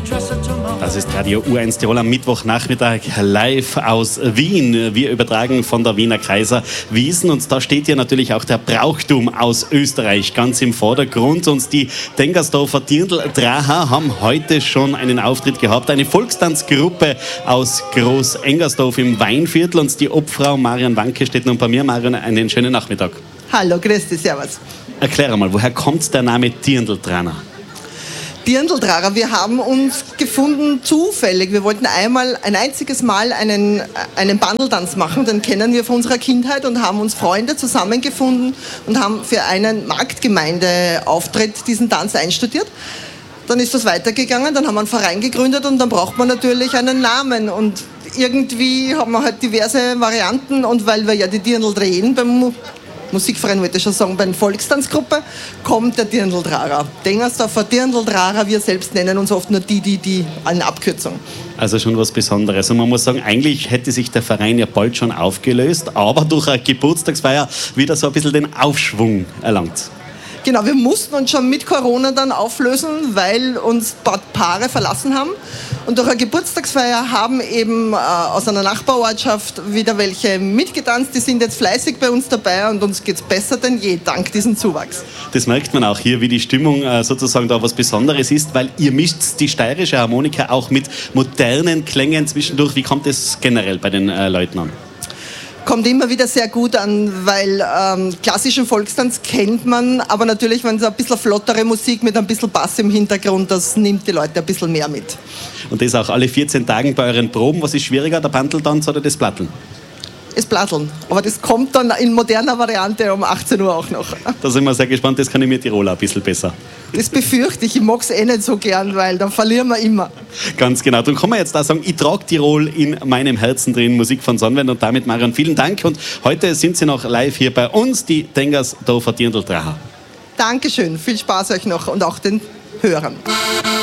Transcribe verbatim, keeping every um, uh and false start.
Das ist Radio U eins Tirol am Mittwochnachmittag live aus Wien. Wir übertragen von der Wiener Kaiserwiesen und da steht ja natürlich auch der Brauchtum aus Österreich ganz im Vordergrund. Und die Tengersdorfer Dirndl-Dracher haben heute schon einen Auftritt gehabt. Eine Volkstanzgruppe aus Groß-Engersdorf im Weinviertel und die Obfrau Marion Wanke steht nun bei mir. Marion, einen schönen Nachmittag. Hallo, grüß dich, servus. Erklär mal, woher kommt der Name Dirndl-Dracher? Dirndl-Dracher, wir haben uns gefunden zufällig. Wir wollten einmal, ein einziges Mal einen, einen Bandeltanz machen, den kennen wir von unserer Kindheit und haben uns Freunde zusammengefunden und haben für einen Marktgemeindeauftritt diesen Tanz einstudiert. Dann ist das weitergegangen, dann haben wir einen Verein gegründet und dann braucht man natürlich einen Namen und irgendwie haben wir halt diverse Varianten und weil wir ja die Dirndl drehen beim Musikverein, wollte ich schon sagen, bei der Volkstanzgruppe, kommt der Dirndl-Dracher. Tengersdorfer Dirndl-Dracher, wir selbst nennen uns oft nur die, die, die, eine Abkürzung. Also schon was Besonderes. Und man muss sagen, eigentlich hätte sich der Verein ja bald schon aufgelöst, aber durch eine Geburtstagsfeier wieder so ein bisschen den Aufschwung erlangt. Genau, wir mussten uns schon mit Corona dann auflösen, weil uns Paare verlassen haben. Und durch eine Geburtstagsfeier haben eben äh, aus einer Nachbarortschaft wieder welche mitgetanzt. Die sind jetzt fleißig bei uns dabei und uns geht es besser denn je, dank diesem Zuwachs. Das merkt man auch hier, wie die Stimmung äh, sozusagen da was Besonderes ist, weil ihr mischt die steirische Harmonika auch mit modernen Klängen zwischendurch. Wie kommt es generell bei den äh, Leuten an? Kommt immer wieder sehr gut an, weil ähm, klassischen Volkstanz kennt man, aber natürlich, wenn so ein bisschen flottere Musik mit ein bisschen Bass im Hintergrund, das nimmt die Leute ein bisschen mehr mit. Und das auch alle vierzehn Tage bei euren Proben. Was ist schwieriger, der Bandeltanz oder das Platteln? Das Platteln. Aber das kommt dann in moderner Variante um achtzehn Uhr auch noch. Da sind wir sehr gespannt, das kann ich mir Tiroler ein bisschen besser. Das befürchte ich, ich mag es eh nicht so gern, weil dann verlieren wir immer. Ganz genau, darum kann man jetzt auch sagen, ich trage Tirol in meinem Herzen drin, Musik von Sonnenwend und damit Marion, vielen Dank und heute sind Sie noch live hier bei uns, die Tengersdorfer Dirndl-Dracher. Dankeschön, viel Spaß euch noch und auch den Hörern.